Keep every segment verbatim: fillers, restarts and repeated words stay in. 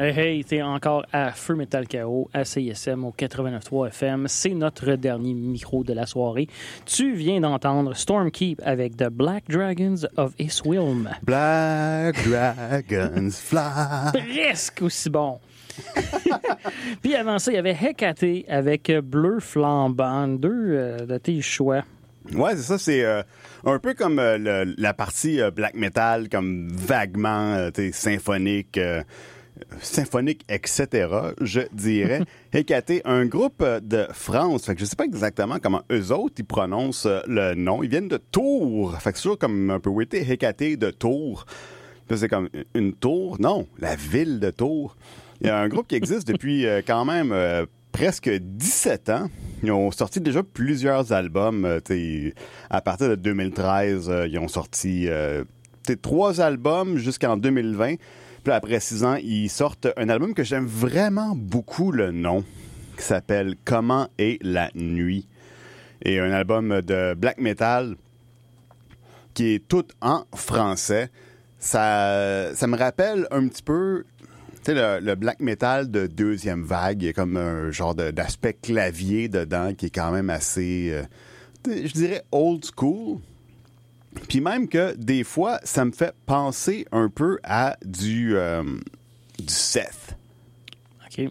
Hey, hey, t'es encore à Feu Metal Chaos, à C I S M au quatre-vingt-neuf point trois F M. C'est notre dernier micro de la soirée. Tu viens d'entendre Stormkeep avec The Black Dragons of Yswilm. Black Dragons Fly. Presque aussi bon. Puis avant ça, il y avait Hecate avec Bleu Flambant, deux euh, de tes choix. Ouais, c'est ça, c'est euh, un peu comme euh, le, la partie euh, black metal, comme vaguement euh, symphonique, euh, symphonique, et cetera, je dirais. Hecate, un groupe de France, fait que je sais pas exactement comment eux autres, ils prononcent euh, le nom. Ils viennent de Tours, fait que c'est toujours comme un peu witty, Hecate de Tours. Puis c'est comme une tour, non, la ville de Tours. Il y a un groupe qui existe depuis euh, quand même euh, presque dix-sept ans. Ils ont sorti déjà plusieurs albums. Euh, à partir de deux mille treize, euh, ils ont sorti euh, trois albums jusqu'en deux mille vingt. Puis après six ans, ils sortent un album que j'aime vraiment beaucoup le nom, qui s'appelle « Comment est la nuit ». Et un album de black metal qui est tout en français. Ça, ça me rappelle un petit peu... Tu sais, le, le black metal de deuxième vague, il y a comme un genre de, d'aspect clavier dedans qui est quand même assez, euh, je dirais, old school. Puis même que des fois, ça me fait penser un peu à du, euh, du Seth. OK.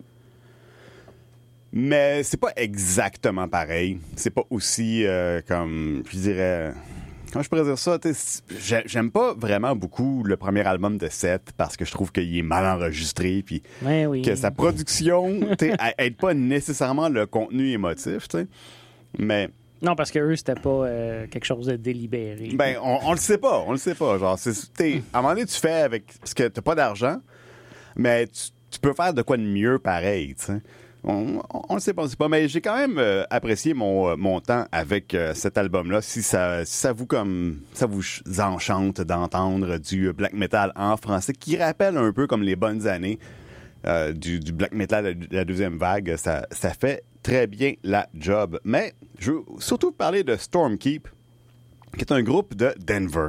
Mais c'est pas exactement pareil. C'est pas aussi euh, comme, je dirais... Comment je pourrais dire ça? J'aime pas vraiment beaucoup le premier album de Seth parce que je trouve qu'il est mal enregistré puis ouais, oui. que sa production aide pas nécessairement le contenu émotif. T'sais. Mais... Non, parce que eux, c'était pas euh, quelque chose de délibéré. Ben, on, on le sait pas. On le sait pas. Genre, c'est, à un moment donné, tu fais avec... Parce que t'as pas d'argent, mais tu, tu peux faire de quoi de mieux pareil, tu sais. On, on, on le sait pas, on le sait pas, mais j'ai quand même euh, apprécié mon, mon temps avec euh, cet album-là. Si ça, si ça vous comme ça vous enchante d'entendre du black metal en français, qui rappelle un peu comme les bonnes années euh, du, du black metal de la deuxième vague, ça, ça fait très bien la job. Mais je veux surtout parler de Stormkeep, qui est un groupe de Denver,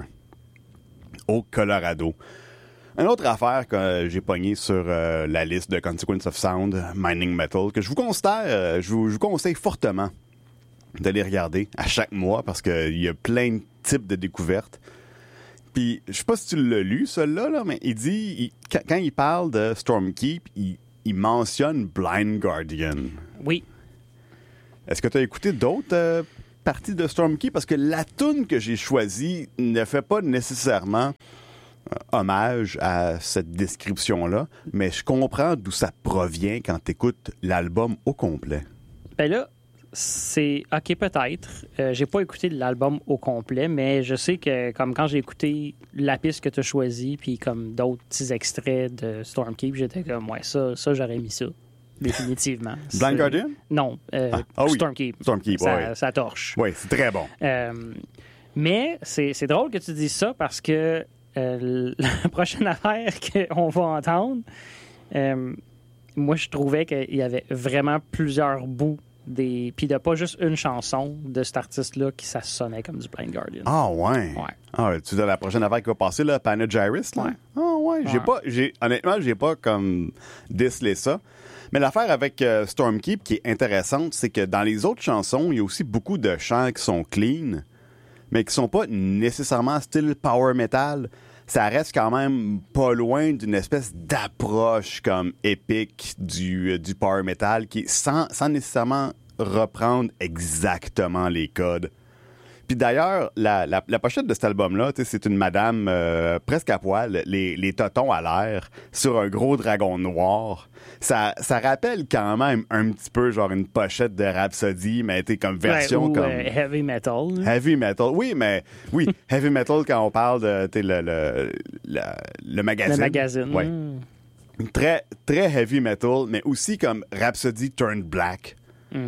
au Colorado. Une autre affaire que j'ai pognée sur euh, la liste de Consequence of Sound, Mining Metal, que je vous considère, euh, je, vous, je vous conseille fortement d'aller regarder à chaque mois parce qu'il y a plein de types de découvertes. Puis, je sais pas si tu l'as lu, celui-là, là, mais il dit, il, quand, quand il parle de Stormkeep, il, il mentionne Blind Guardian. Oui. Est-ce que tu as écouté d'autres euh, parties de Stormkeep? Parce que la tune que j'ai choisie ne fait pas nécessairement... hommage à cette description-là, mais je comprends d'où ça provient quand tu écoutes l'album au complet. Ben là, c'est... OK, peut-être. Euh, j'ai pas écouté l'album au complet, mais je sais que, comme quand j'ai écouté la piste que tu as choisie, puis comme d'autres petits extraits de Stormkeep, j'étais comme, ouais, ça, ça j'aurais mis ça. Définitivement. Blind Guardian? Non, euh, ah, ah oui. Stormkeep. Stormkeep, ça, oui. ça torche. Oui, c'est très bon. Euh, mais c'est, c'est drôle que tu dises ça parce que Euh, la prochaine affaire qu'on va entendre, euh, moi, je trouvais qu'il y avait vraiment plusieurs bouts, des puis de pas juste une chanson de cet artiste-là qui ça sonnait comme du Blind Guardian. Ah, ouais. Ouais. Ah, tu dis la prochaine affaire qui va passer, là, Panegyris, là? Ouais. Ah, ouais. J'ai ouais. pas, j'ai, honnêtement, j'ai pas comme décelé ça. Mais l'affaire avec euh, Stormkeep qui est intéressante, c'est que dans les autres chansons, il y a aussi beaucoup de chants qui sont clean, mais qui sont pas nécessairement style power metal. Ça reste quand même pas loin d'une espèce d'approche comme épique du, du power metal qui sans, sans nécessairement reprendre exactement les codes. Puis d'ailleurs, la, la, la pochette de cet album-là, c'est une madame euh, presque à poil, les, les totons à l'air, sur un gros dragon noir. Ça, ça rappelle quand même un petit peu genre une pochette de Rhapsody, mais t'es comme version ouais, ou, comme... Euh, heavy metal. Heavy metal, oui, mais oui, heavy metal quand on parle de le, le, le, le magazine. Le magazine. Ouais. Mm. Très, très heavy metal, mais aussi comme Rhapsody turned black. Mm.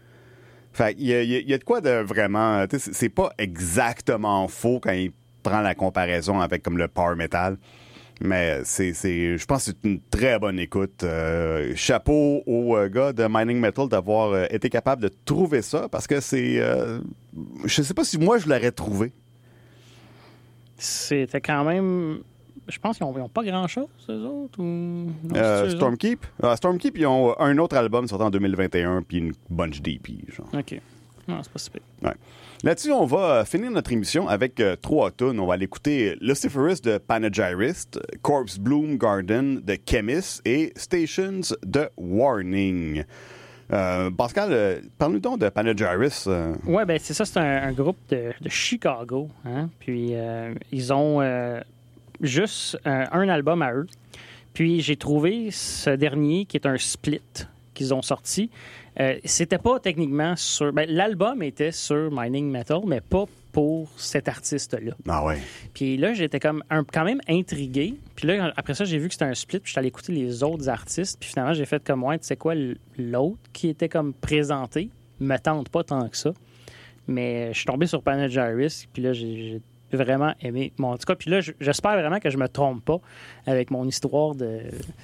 Fait qu'il y a, il y a de quoi de vraiment... C'est, c'est pas exactement faux quand il prend la comparaison avec comme le power metal. Mais c'est, c'est, je pense que c'est une très bonne écoute. Euh, chapeau au euh, gars de Mining Metal d'avoir euh, été capable de trouver ça parce que c'est... Euh, je sais pas si moi je l'aurais trouvé. C'était quand même je pense qu'ils n'ont pas grand-chose, eux autres. Ou... Non, Euh, eux Stormkeep? Ah, Stormkeep, ils ont un autre album sorti en deux mille vingt et un, puis une bunch d'E P, genre. OK. Non, c'est pas si pire. Ouais. Là-dessus, on va finir notre émission avec euh, trois tunes. On va aller écouter Luciferus de Panegyrist, Corpse Bloom Garden de Chemist et Stations de Warning. Euh, Pascal, euh, parle-nous donc de Panegyrist. Euh... Oui, ben c'est ça, c'est un, un groupe de, de Chicago. Hein? Puis euh, ils ont euh, juste un, un album à eux. Puis j'ai trouvé ce dernier qui est un split qu'ils ont sorti. Euh, c'était pas techniquement sur... Ben, l'album était sur Mining Metal, mais pas pour cet artiste-là. Ah ouais. Puis là, j'étais comme un, quand même intrigué. Puis là, après ça, j'ai vu que c'était un split, puis j'étais allé écouter les autres artistes. Puis finalement, j'ai fait comme, ouais, tu sais quoi, l'autre qui était comme présenté me tente pas tant que ça. Mais je suis tombé sur Panegyrist, puis là, j'ai, j'ai vraiment aimé. Bon, en tout cas, puis là, j'espère vraiment que je me trompe pas avec mon histoire de...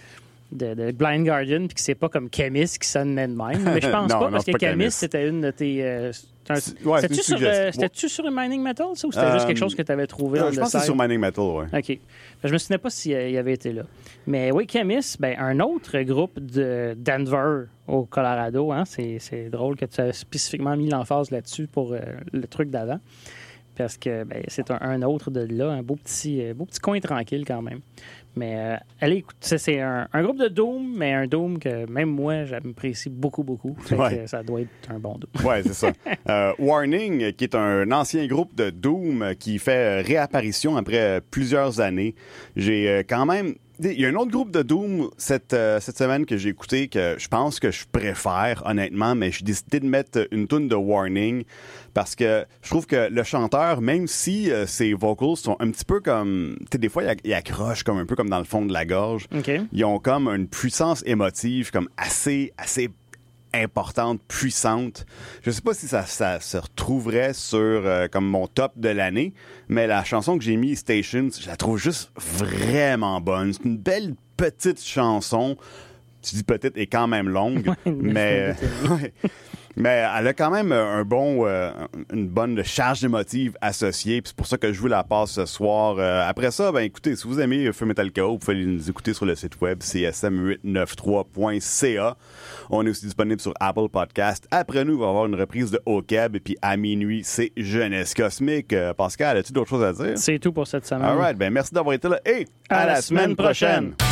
De, de Blind Guardian, puis que c'est pas comme Chemist qui sonnait de même. Mais je pense non, pas, non, parce que pas Chemist, Chemist. c'était une de tes... Euh, un, ouais, c'était-tu, sur, euh, c'était-tu sur Mining Metal, ça, ou c'était euh, juste quelque chose que tu avais trouvé euh, dans je le pense que c'est sur Mining Metal, oui. OK. Ben, je me souvenais pas s'il y avait été là. Mais oui, Chemist, ben, un autre groupe de Denver, au Colorado. Hein, c'est, c'est drôle que tu aies spécifiquement mis l'emphase là-dessus pour euh, le truc d'avant. Parce que ben, c'est un, un autre de là, un beau petit, beau petit coin tranquille quand même. Mais euh, allez, écoute, c'est un, un groupe de Doom, mais un Doom que même moi, j'apprécie beaucoup, beaucoup. Fait ouais. que ça doit être un bon Doom. Oui, c'est ça. Euh, Warning, qui est un ancien groupe de Doom qui fait réapparition après plusieurs années. J'ai euh, quand même... Il y a un autre groupe de Doom cette, euh, cette semaine que j'ai écouté que je pense que je préfère, honnêtement, mais j'ai décidé de mettre une tune de Warning parce que je trouve que le chanteur, même si euh, ses vocals sont un petit peu comme... Tu sais, des fois, il accroche comme un peu comme dans le fond de la gorge. Okay. Ils ont comme une puissance émotive comme assez, assez importante, puissante. Je sais pas si ça, ça se retrouverait sur euh, comme mon top de l'année, mais la chanson que j'ai mis, Stations, je la trouve juste vraiment bonne. C'est une belle petite chanson. Tu dis petite et quand même longue, ouais, mais ouais. Mais elle a quand même un bon, euh, une bonne charge d'émotive associée. Puis c'est pour ça que je vous la passe ce soir. Euh, après ça, ben écoutez, si vous aimez Feu Metal Chaos, vous pouvez nous écouter sur le site web c s m huit cent quatre-vingt-treize point c a. On est aussi disponible sur Apple Podcast. Après nous, il va y avoir une reprise de O C A B. Et puis à minuit, c'est Jeunesse Cosmique. Euh, Pascal, as-tu d'autres choses à dire? C'est tout pour cette semaine. All right, ben merci d'avoir été là et à, à la, la semaine, semaine prochaine. prochaine.